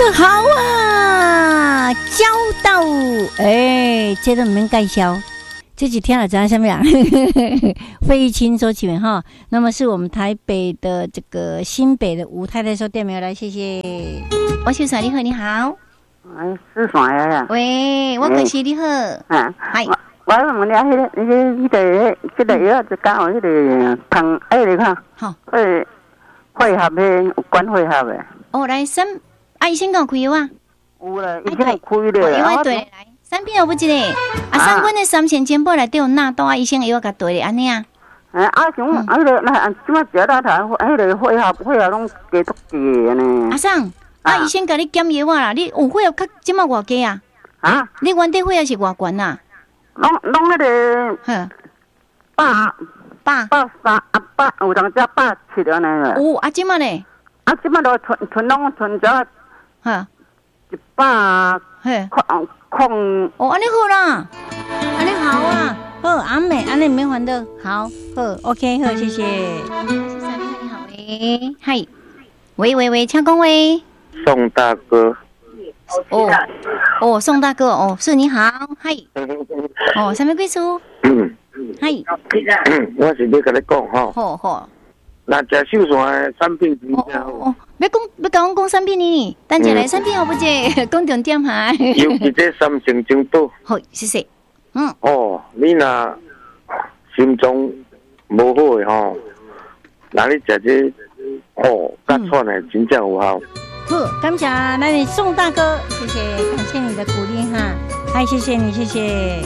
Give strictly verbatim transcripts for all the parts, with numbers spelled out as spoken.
的好啊，交到哎，这都唔免介绍。这几天了，知道什么呀？费玉清周启源哈，那么是我们台北的这个新北的吴太太收店没有来，谢谢。我秀嫂你好，你好。 哎，是啥呀？ 喂，我可是你好。 啊， 嗨。 我问你啊，迄个、迄个、迄个、迄个药就讲有迄个糖，哎，你看， 好， 会会合的，有关会合的。 哦，来三，啊，医生讲开药啊？ 有啦，已经开了。 因为对来，三片有不一个，啊，三罐的三千肩膀内底有纳豆啊，医生药甲对的安尼啊。 哎，啊，像啊，迄个那即马食到台，迄个会合会合拢加足济呢。 阿桑，啊，医生甲你减药啊啦，你有会合较即马偌低啊？ 啊？ 你原底会合是偌悬啊？ 拢拢迄个， 呵， 百百百三啊百，有当只百七安尼个。 有啊，即马咧？ 啊，即马都存存拢存只， 呵， 一百， 嘿， 空空。 哦，安尼好啦，安尼好啊，好，阿美，安尼免烦恼，好，好 ，OK， 好，谢谢。先生你好，喂，嗨，喂喂喂，请讲喂。 宋大哥。 哦哦，宋大哥哦，是你好，嗨，哦，什么贵书？嗨， 我是要跟你讲哈， 好好， 那食秀山的产品真正好。 哦，要讲要甲我讲产品呢？等下来产品好不姐，讲重点哈。 尤其这三成精宝。 好，谢谢。嗯。 哦，你若心脏无好的吼，那你食这哦，甲喘的真正有效。 好，感谢咱的宋大哥，谢谢，感谢你的鼓励哈，嗨，谢谢你，谢谢。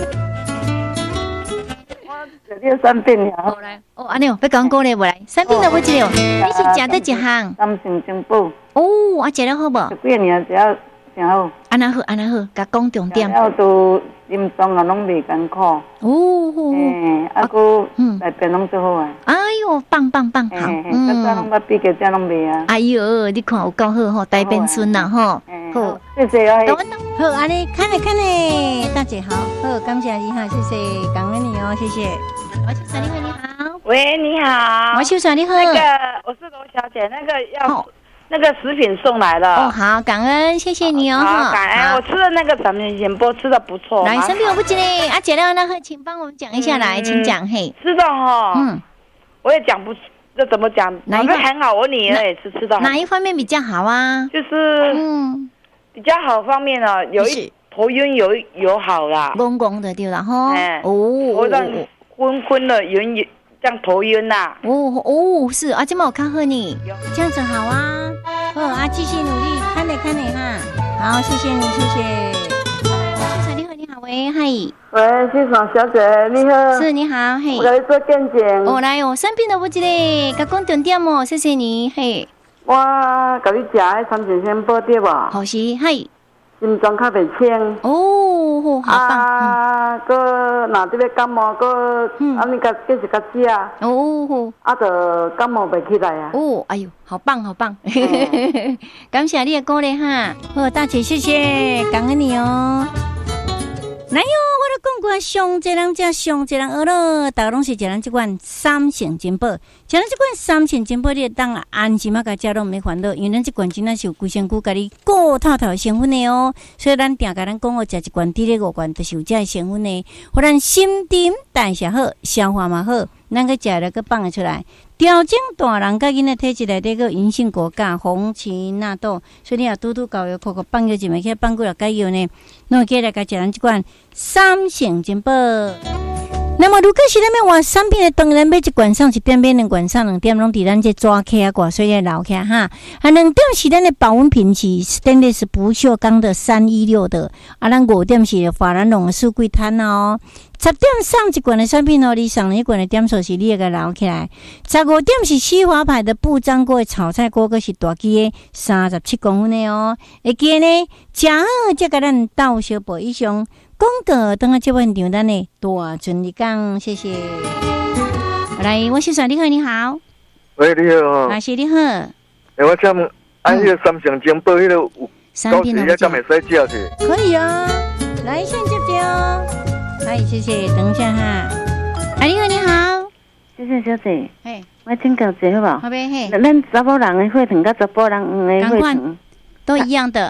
我食这产品了。 好来，哦，安尼哦，要讲讲咧无来，产品都不一个，你是食得一项？ 三成精宝。 哦，啊，食了好无？ 几年食了真好。 安那好，安那好，甲讲重点。 了都心脏啊，拢袂艰苦。 哦， 诶，啊个内边拢最好啊。 哎呦，棒棒棒，好， 嗯，早拢捌比个这拢袂啊。 哎呦，你看有够好吼，大变孙啦吼，好， 谢谢啊。 好，安尼看嘞看嘞，大姐好，好，感谢你哈，谢谢，感恩你哦，谢谢。我秀嫂你好，你好。 喂，你好。 我秀嫂你好。 那个我是罗小姐，那个要那个食品送来了。 哦，好，感恩，谢谢你哦。 好，感恩。我吃的那个三面咸波吃的不错。 来，身边我不急嘞，啊，姐了那个，请帮我们讲一下来，请讲嘿。 吃的哈，嗯，我也讲不，这怎么讲？ 哪一个很好？我女儿也是吃的。 哪一方面比较好啊？ 就是嗯。比较好方面呢，有一头晕有有好啦， 懵懵的对了哈， 哎哦，头让昏昏的晕晕，这样头晕呐，哦哦是啊，这么我看喝你，这样子好啊，好啊，继续努力，看你看你哈，好，谢谢你，谢谢。秀嫂你好，你好喂，嗨， 喂，秀嫂小姐你好， 是你好，嘿， 我来做见证， 哦来哦，三品都不记嘞，甲讲重点哦，谢谢你，嘿。 我甲你食迄三千仙宝对无？ 好是，嗨。 心脏较袂清。 哦，好棒。 啊，个若这个感冒个，安尼个继续甲食。 哦。啊， 就感冒袂起来啊。 哦，哎呦，好棒，好棒。感谢你的鼓励哈。好，大姐，谢谢，感恩你哦。来哟，我都讲过，上一人食，上一人学咯，大家拢是食咱这款三成金宝，食咱这款三成金宝，你当安心啊，甲食拢唔免烦恼，因为咱这款真正是有规身躯，甲你顾透透成分的哦。所以咱定甲咱讲哦，食一罐滴咧五罐，都是有这成分的，互咱心沉代谢好，消化嘛好，咱个食了个放得出来。调整大人甲囡仔体质内底个银杏果苷、红芪纳豆，所以你若拄拄搞药，口口放药一枚，去放几落解药呢？那起来甲食咱即款三成金宝。那么如果是咱要换产品的，当然买一罐上一点，买两罐上两点，拢伫咱这抓起啊，挂所以留起哈。啊，两点是咱的保温瓶是 stainless 不锈钢的三一六的，啊，咱五点是法兰绒的四季炭哦。十点上一罐的产品哦，你上一罐的点数是你个留起来。十五点是西华牌的不粘锅的炒菜锅，个是大机的三十七公分的哦。会记呢，食好才甲咱倒小步以上。广告等下这份场咱的大顺利讲，谢谢。来，我是帅你好，你好。 喂，你好。 啊，是你好。 哎，我想按那个三成金宝那个有高级也敢会使叫去？ 可以啊，来先接接哦。好，谢谢，等一下哈。啊，你好，你好。 谢谢小姐。 嘿， 我请教一下好不好？ 好呗嘿。 咱查甫人的血糖跟查甫人的血糖都一样的。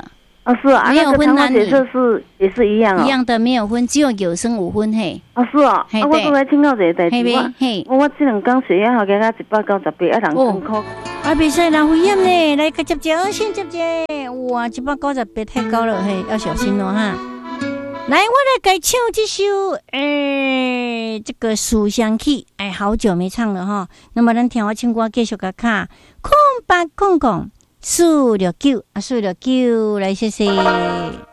哦，是啊， 没有分男女， 这是也是一样哦， 一样的没有分，只有有生无分嘿。 哦，是哦， 嘿啊，我刚才请教一个代志， 嘿， 我我这两天血压好加到一百九十八，啊，人辛苦。 啊，袂使浪费盐呢，来接接，先接接，哇，一百九十八太高了嘿，要小心哦哈。来，我来改唱这首，诶、欸，这个《书香曲》，哎，好久没唱了哈。那么，咱听我唱歌继续个卡，空八空空，四六九啊，四六九，来谢谢。